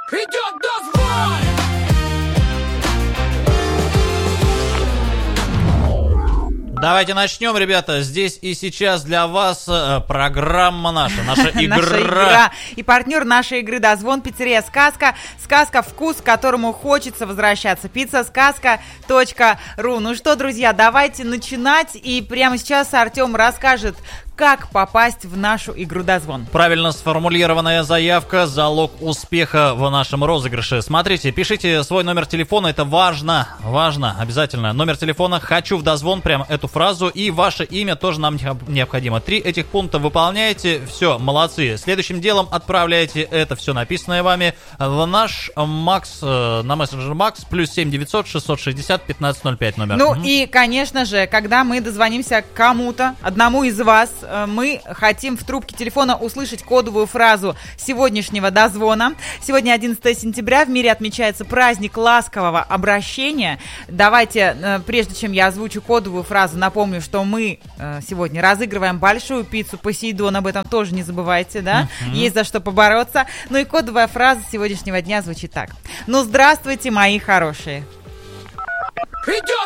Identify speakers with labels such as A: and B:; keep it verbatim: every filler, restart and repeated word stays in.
A: Идет дозвон!
B: Давайте начнем, ребята. Здесь и сейчас для вас э, программа наша, наша игра.
C: Наша игра. И партнер нашей игры «Дозвон» — пиццерия «Сказка». Сказка — вкус, к которому хочется возвращаться. пицца сказка точка ру. Ну что, друзья, давайте начинать. И прямо сейчас Артем расскажет, как попасть в нашу игру «Дозвон».
B: Правильно сформулированная заявка – залог успеха в нашем розыгрыше. Смотрите, пишите свой номер телефона, это важно, важно, обязательно. Номер телефона «Хочу в дозвон», прям эту фразу, и ваше имя тоже нам необходимо. Три этих пункта выполняете, все, молодцы. Следующим делом отправляете это все написанное вами в наш Макс, на мессенджер Макс, плюс семь девятьсот шестьсот шестьдесят пятнадцать ноль пять номер.
C: Ну
B: угу.
C: и, конечно же, когда мы дозвонимся кому-то, одному из вас, мы хотим в трубке телефона услышать кодовую фразу сегодняшнего дозвона. Сегодня одиннадцатое сентября, в мире отмечается праздник ласкового обращения. Давайте, прежде чем я озвучу кодовую фразу, напомню, что мы сегодня разыгрываем большую пиццу Посейдон, об этом тоже не забывайте, да? Uh-huh. Есть за что побороться. Ну и кодовая фраза сегодняшнего дня звучит так. Ну, здравствуйте, мои хорошие.
A: Идет